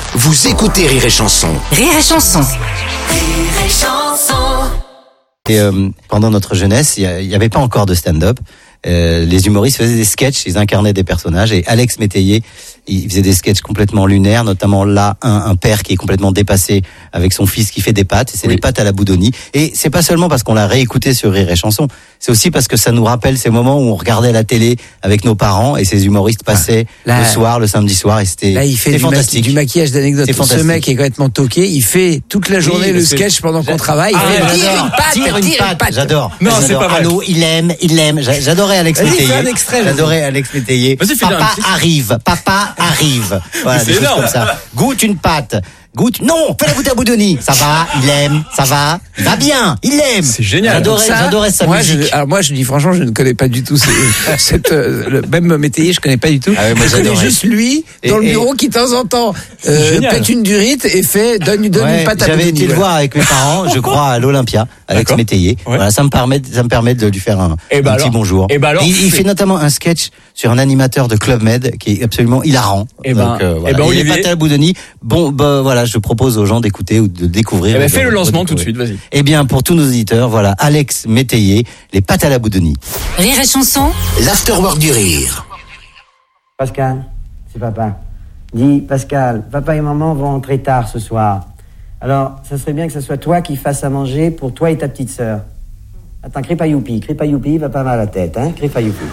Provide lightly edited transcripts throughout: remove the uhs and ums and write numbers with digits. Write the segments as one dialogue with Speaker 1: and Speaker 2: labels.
Speaker 1: Vous écoutez Rire et Chanson.
Speaker 2: Rire et Chanson.
Speaker 3: Rire et Chanson.
Speaker 4: Et pendant notre jeunesse, il y avait pas encore de stand-up. Les humoristes faisaient des sketchs, ils incarnaient des personnages. Et Alex Métayer, il faisait des sketchs complètement lunaires, notamment là un père qui est complètement dépassé avec son fils qui fait des pâtes. Et c'est des pâtes à la Boudoni. Et c'est pas seulement parce qu'on l'a réécouté sur Rire et Chanson, c'est aussi parce que ça nous rappelle ces moments où on regardait la télé avec nos parents et ces humoristes passaient le soir, le samedi soir, et c'était
Speaker 5: là, il fait
Speaker 4: fantastique.
Speaker 5: du maquillage d'anecdotes. Ce mec est complètement toqué. Il fait toute la journée le sketch pendant qu'on travaille. Il fait tire une patte.
Speaker 4: J'adore.
Speaker 6: Non, c'est pas vrai.
Speaker 4: Allô, il aime. J'adorais Alex Métayer. J'adorais Alex Métayer. Papa arrive. Voilà, des choses comme ça. Goûte une pâte. Goûte. Non, fais la goûter à Boudoni. Ça va, il aime, ça va. Il va bien, il l'aime.
Speaker 6: C'est génial.
Speaker 4: J'adorais sa musique.
Speaker 5: Moi, je dis franchement, je ne connais pas du tout même Métayer, je connais pas du tout.
Speaker 4: Ah ouais, moi,
Speaker 5: je connais juste lui dans le bureau qui de temps en temps pète une durite et donne une pâte à Boudoni.
Speaker 4: J'avais été le voir avec mes parents, je crois, à l'Olympia, Alex Métayer. Ouais. Voilà, ça me permet de lui faire un petit bonjour. Il fait notamment un sketch sur un animateur de Club Med qui est absolument hilarant.
Speaker 6: Olivier,
Speaker 4: pâtes à la Boudoni. Bon, voilà, je propose aux gens d'écouter ou de découvrir.
Speaker 6: Fais le lancement tout de suite, vas-y.
Speaker 4: Eh bien, pour tous nos auditeurs, voilà, Alex Métayer, les pâtes à la Boudoni.
Speaker 2: Rire et Chanson.
Speaker 1: L'afterwork du rire.
Speaker 7: Pascal, c'est papa. Dis, Pascal, papa et maman vont rentrer tard ce soir. Alors, ça serait bien que ce soit toi qui fasses à manger pour toi et ta petite sœur. Attends, crie pas youpi, papa va à la tête, hein, crie pas youpi.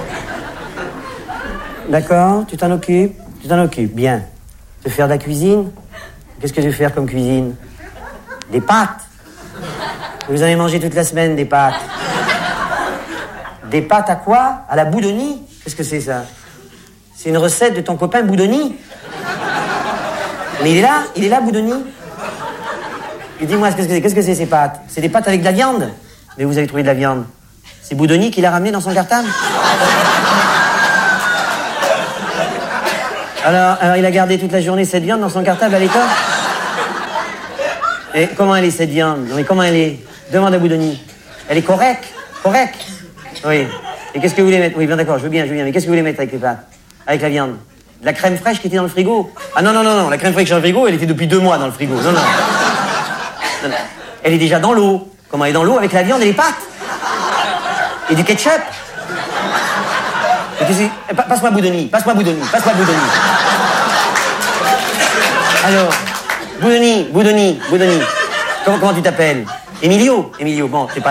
Speaker 7: D'accord, tu t'en occupes, bien. Tu veux faire de la cuisine? Qu'est-ce que je vais faire comme cuisine? Des pâtes. Vous en avez mangé toute la semaine, des pâtes. Des pâtes à quoi? À la Boudoni? Qu'est-ce que c'est ça? C'est une recette de ton copain Boudoni? Mais il est là, Boudoni? Et dis-moi, qu'est-ce que c'est ces pâtes? C'est des pâtes avec de la viande? Mais vous avez trouvé de la viande. C'est Boudoni qui l'a ramené dans son cartable? Alors, il a gardé toute la journée cette viande dans son cartable à l'école? Et comment elle est, cette viande? Non, mais comment elle est? Demande à Boudoni. Elle est correcte? Oui. Et qu'est-ce que vous voulez mettre? Oui, bien d'accord, je veux bien. Mais qu'est-ce que vous voulez mettre avec les pâtes? Avec la viande? De la crème fraîche qui était dans le frigo? Ah non, la crème fraîche dans le frigo, elle était depuis 2 mois dans le frigo. Non. Elle est déjà dans l'eau. Comment elle est dans l'eau avec la viande et les pâtes? Et du ketchup? Passe-moi Boudoni. Alors, Boudoni. Comment tu t'appelles? Emilio, bon, t'es pas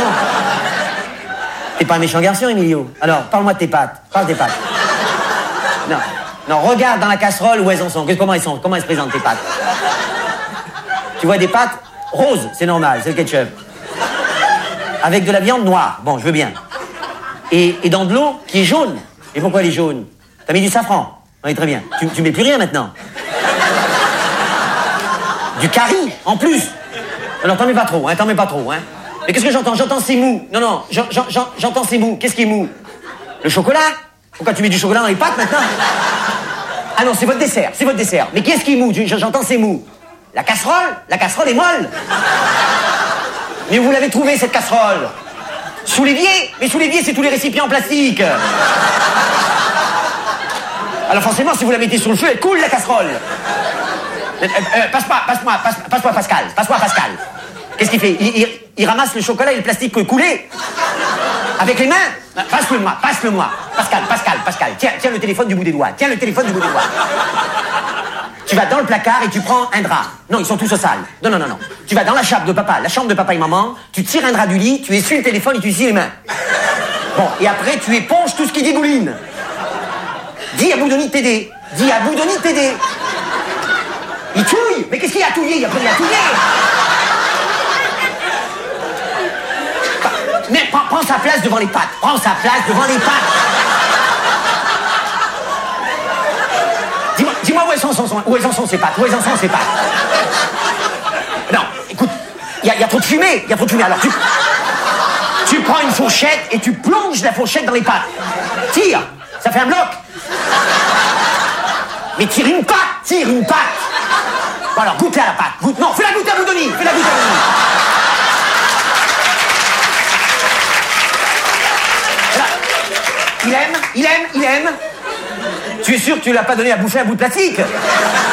Speaker 7: un méchant garçon. Emilio. Alors, parle-moi de tes pâtes. Parle des pâtes. Non, regarde dans la casserole où elles en sont. Comment elles se présentent, tes pâtes? Tu vois des pâtes roses, c'est normal, c'est le ketchup. Avec de la viande noire, bon, je veux bien. Et dans de l'eau qui est jaune. Et pourquoi elle est jaune? T'as mis du safran? Oui, très bien. Tu mets plus rien maintenant. Du curry, en plus. Alors t'en mets pas trop, hein. Mais qu'est-ce que j'entends? J'entends c'est mou. Non, j'entends c'est mou. Qu'est-ce qui est mou? Le chocolat? Pourquoi tu mets du chocolat dans les pâtes maintenant? Ah non, c'est votre dessert. Mais qu'est-ce qui est mou? J'entends c'est mou. La casserole est molle. Mais où vous l'avez trouvée, cette casserole? Sous l'évier? Mais sous l'évier, c'est tous les récipients en plastique. Alors forcément, si vous la mettez sur le feu, elle coule, la casserole. Passe-moi Pascal. Qu'est-ce qu'il fait? Il ramasse le chocolat et le plastique coulé. Avec les mains? Passe-le-moi. Pascal. Tiens le téléphone du bout des doigts. Tu vas dans le placard et tu prends un drap. Non, ils sont tous au sale. Non. Tu vas dans la chambre de papa et maman, tu tires un drap du lit, tu essuies le téléphone et tu essuies les mains. Bon, et après, tu éponges tout ce qui dégouline. Dis à Boudoni de t'aider. Il touille. Mais qu'est-ce qu'il y a à touiller? Il n'y a plus rien à touiller. Mais prends sa place devant les pâtes. Dis-moi où elles en sont ces pâtes. Non, écoute, il y a trop de fumée. Alors tu prends une fourchette et tu plonges la fourchette dans les pâtes. Tire, ça fait un bloc. Mais tire une pâte. Bon alors, goûte-la à la pâte. Non, fais-la goûter à Boudoni. Il aime. Tu es sûr que tu l'as pas donné à bouffer un bout de plastique?